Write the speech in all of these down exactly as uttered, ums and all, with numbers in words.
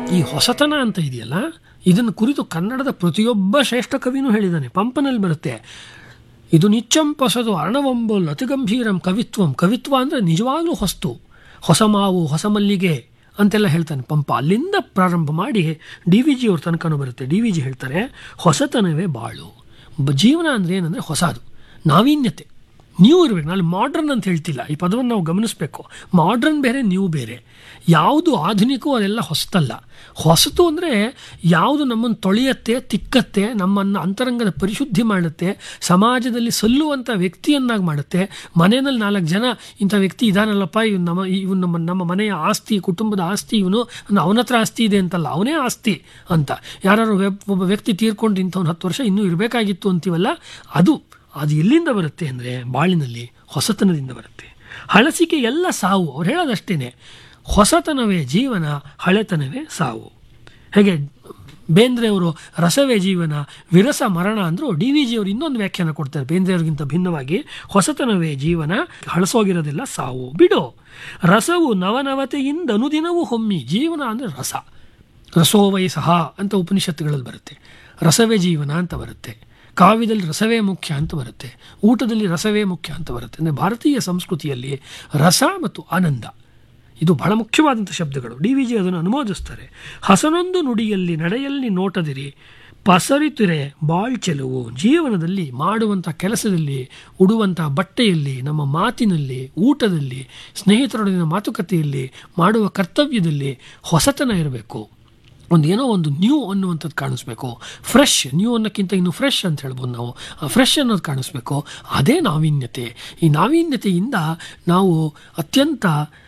ಈ ಹೊಸತನ ಅಂತ ಇದೆಯಲ್ಲ, ಇದನ್ನು ಕುರಿತು ಕನ್ನಡದ ಪ್ರತಿಯೊಬ್ಬ ಶ್ರೇಷ್ಠ ಕವಿನೂ ಹೇಳಿದ್ದಾನೆ. ಪಂಪನಲ್ಲಿ ಬರುತ್ತೆ, ಇದು ನಿಚ್ಚಂಪೊಸದು ಅರ್ಣವಂಬೋಲ್ ಅತಿಗಂಭೀರಂ ಕವಿತ್ವಂ. ಕವಿತ್ವ ಅಂದರೆ ನಿಜವಾಗ್ಲೂ ಹೊಸ್ತು, ಹೊಸ ಮಾವು, ಹೊಸ ಮಲ್ಲಿಗೆ ಅಂತೆಲ್ಲ ಹೇಳ್ತಾನೆ ಪಂಪ. ಅಲ್ಲಿಂದ ಪ್ರಾರಂಭ ಮಾಡಿ ಡಿ ವಿ ಜಿ ಅವ್ರ ತನಕನೂ ಬರುತ್ತೆ. ಡಿ ವಿ ಜಿ ಹೇಳ್ತಾರೆ, ಹೊಸತನವೇ ಬಾಳು. ಜೀವನ ಅಂದರೆ ಏನಂದರೆ ಹೊಸದು, ನಾವೀನ್ಯತೆ, ನ್ಯೂ ಇರಬೇಕು. ನಾನು ಮಾಡ್ರನ್ ಅಂತ ಹೇಳ್ತಿಲ್ಲ, ಈ ಪದವನ್ನು ನಾವು ಗಮನಿಸಬೇಕು. ಮಾಡ್ರನ್ ಬೇರೆ, ನ್ಯೂ ಬೇರೆ. ಯಾವುದು ಆಧುನಿಕವೋ ಅದೆಲ್ಲ ಹೊಸತಲ್ಲ. ಹೊಸತು ಅಂದರೆ ಯಾವುದು ನಮ್ಮನ್ನು ತೊಳೆಯತ್ತೆ, ತಿಕ್ಕತ್ತೆ, ನಮ್ಮನ್ನು ಅಂತರಂಗದ ಪರಿಶುದ್ಧಿ ಮಾಡುತ್ತೆ, ಸಮಾಜದಲ್ಲಿ ಸಲ್ಲುವಂಥ ವ್ಯಕ್ತಿಯನ್ನಾಗಿ ಮಾಡುತ್ತೆ. ಮನೆಯಲ್ಲಿ ನಾಲ್ಕು ಜನ ಇಂಥ ವ್ಯಕ್ತಿ ಇದಾನಲ್ಲಪ್ಪ, ಇವನು ನಮ್ಮ ಇವನು ನಮ್ಮ ನಮ್ಮ ಮನೆಯ ಆಸ್ತಿ, ಕುಟುಂಬದ ಆಸ್ತಿ, ಇವನು ಅವನ ಹತ್ರ ಆಸ್ತಿ ಇದೆ ಅಂತಲ್ಲ, ಅವನೇ ಆಸ್ತಿ ಅಂತ. ಯಾರು ಒಬ್ಬ ವ್ಯಕ್ತಿ ತೀರ್ಕೊಂಡು ಇಂಥವ್ನು ಹತ್ತು ವರ್ಷ ಇನ್ನೂ ಇರಬೇಕಾಗಿತ್ತು ಅಂತೀವಲ್ಲ, ಅದು ಅದು ಎಲ್ಲಿಂದ ಬರುತ್ತೆ ಅಂದರೆ ಬಾಳಿನಲ್ಲಿ ಹೊಸತನದಿಂದ ಬರುತ್ತೆ. ಹಳಸಿಕೆ ಎಲ್ಲ ಸಾವು. ಅವ್ರು ಹೇಳೋದಷ್ಟೇ, ಹೊಸತನವೇ ಜೀವನ, ಹಳೆತನವೇ ಸಾವು. ಹೇಗೆ ಬೇಂದ್ರೆಯವರು ರಸವೇ ಜೀವನ, ವಿರಸ ಮರಣ ಅಂದರು, ಡಿ ವಿ ಜಿ ಅವರು ಇನ್ನೊಂದು ವ್ಯಾಖ್ಯಾನ ಕೊಡ್ತಾರೆ ಬೇಂದ್ರೆಯವ್ರಿಗಿಂತ ಭಿನ್ನವಾಗಿ. ಹೊಸತನವೇ ಜೀವನ, ಹಳಸೋಗಿರೋದಿಲ್ಲ ಸಾವು. ಬಿಡು ರಸವು ನವನವತೆಯಿಂದ ಅನುದಿನವೂ ಹೊಮ್ಮಿ. ಜೀವನ ಅಂದರೆ ರಸ, ರಸೋವೈ ಸಹ ಅಂತ ಉಪನಿಷತ್ತುಗಳಲ್ಲಿ ಬರುತ್ತೆ. ರಸವೇ ಜೀವನ ಅಂತ ಬರುತ್ತೆ. ಕಾವ್ಯದಲ್ಲಿ ರಸವೇ ಮುಖ್ಯ ಅಂತ ಬರುತ್ತೆ. ಊಟದಲ್ಲಿ ರಸವೇ ಮುಖ್ಯ ಅಂತ ಬರುತ್ತೆ. ಅಂದರೆ ಭಾರತೀಯ ಸಂಸ್ಕೃತಿಯಲ್ಲಿ ರಸ ಮತ್ತು ಆನಂದ ಇದು ಬಹಳ ಮುಖ್ಯವಾದಂಥ ಶಬ್ದಗಳು. ಡಿ ವಿ ಜಿ ಅದನ್ನು ಅನುಮೋದಿಸ್ತಾರೆ. ಹಸನೊಂದು ನುಡಿಯಲ್ಲಿ ನಡೆಯಲ್ಲಿ ನೋಟದಿರಿ, ಪಸರಿತಿರೆ ಬಾಳ್ಚೆಲುವು. ಜೀವನದಲ್ಲಿ ಮಾಡುವಂಥ ಕೆಲಸದಲ್ಲಿ, ಉಡುವಂಥ ಬಟ್ಟೆಯಲ್ಲಿ, ನಮ್ಮ ಮಾತಿನಲ್ಲಿ, ಊಟದಲ್ಲಿ, ಸ್ನೇಹಿತರೊಡನೆ ಮಾತುಕತೆಯಲ್ಲಿ, ಮಾಡುವ ಕರ್ತವ್ಯದಲ್ಲಿ ಹೊಸತನ ಇರಬೇಕು. ಒಂದು ಏನೋ ಒಂದು ನ್ಯೂ ಅನ್ನುವಂಥದ್ದು ಕಾಣಿಸ್ಬೇಕು. ಫ್ರೆಶ್, ನ್ಯೂ ಅನ್ನೋಕ್ಕಿಂತ ಇನ್ನು ಫ್ರೆಶ್ ಅಂತ ಹೇಳ್ಬೋದು ನಾವು. ಆ ಫ್ರೆಶ್ ಅನ್ನೋದು ಕಾಣಿಸ್ಬೇಕು. ಅದೇ ನಾವೀನ್ಯತೆ. ಈ ನಾವೀನ್ಯತೆಯಿಂದ ನಾವು ಅತ್ಯಂತ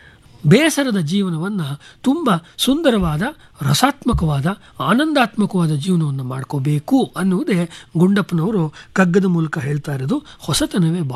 ಬೇಸರದ ಜೀವನವನ್ನು ತುಂಬ ಸುಂದರವಾದ, ರಸಾತ್ಮಕವಾದ, ಆನಂದಾತ್ಮಕವಾದ ಜೀವನವನ್ನು ಮಾಡ್ಕೋಬೇಕು ಅನ್ನುವುದೇ ಗುಂಡಪ್ಪನವರು ಕಗ್ಗದ ಮೂಲಕ ಹೇಳ್ತಾ ಇರೋದು. ಹೊಸತನವೇ ಬಾ